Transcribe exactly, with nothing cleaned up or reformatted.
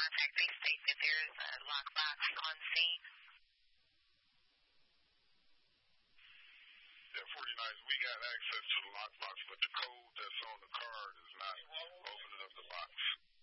contact, they state that there is a lockbox on scene. Yeah, forty-nine, we got access to the lockbox, but the code that's on the card is not opening up the box.